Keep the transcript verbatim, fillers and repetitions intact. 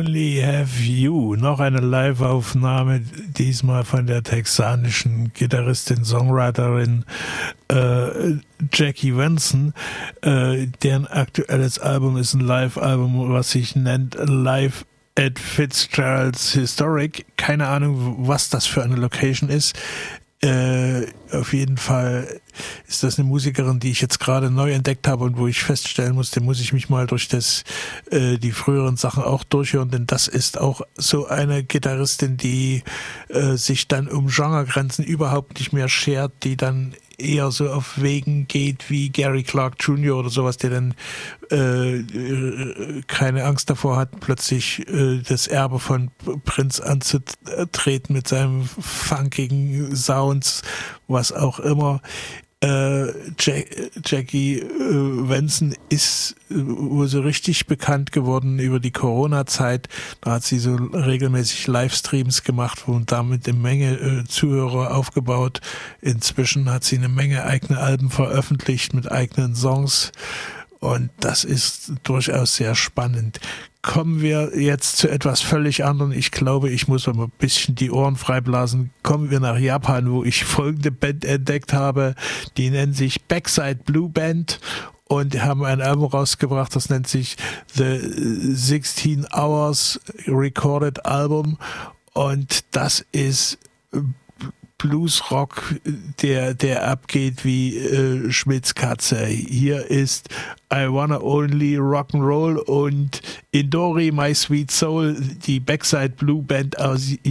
Only Have You. Noch eine Live-Aufnahme, diesmal von der texanischen Gitarristin, Songwriterin äh, Jackie Venson. Äh, deren aktuelles Album ist ein Live-Album, was sich nennt Live at Fitzgerald's Historic. Keine Ahnung, was das für eine Location ist. Äh, auf jeden Fall ist das eine Musikerin, die ich jetzt gerade neu entdeckt habe und wo ich feststellen muss, den muss ich mich mal durch das, äh, die früheren Sachen auch durchhören, denn das ist auch so eine Gitarristin, die äh, sich dann um Genregrenzen überhaupt nicht mehr schert, die dann eher so auf Wegen geht wie Gary Clark Junior oder sowas, der dann äh, keine Angst davor hat, plötzlich äh, das Erbe von Prince anzutreten mit seinem funkigen Sounds, was auch immer. Äh, Jack, Jackie äh, Venson ist äh, wohl so richtig bekannt geworden über die Corona-Zeit. Da hat sie so regelmäßig Livestreams gemacht und damit eine Menge äh, Zuhörer aufgebaut. Inzwischen hat sie eine Menge eigene Alben veröffentlicht mit eigenen Songs. Und das ist durchaus sehr spannend. Kommen wir jetzt zu etwas völlig anderem. Ich glaube, ich muss mal ein bisschen die Ohren freiblasen. Kommen wir nach Japan, wo ich folgende Band entdeckt habe. Die nennt sich Backside Blue Band und haben ein Album rausgebracht, das nennt sich The sixteen Hours Recorded Album. Und das ist Bluesrock, der, der abgeht wie äh, Schmitz Katze. Hier ist I Wanna Only Rock'n'Roll und Indori My Sweet Soul, die Backside Blue Band aus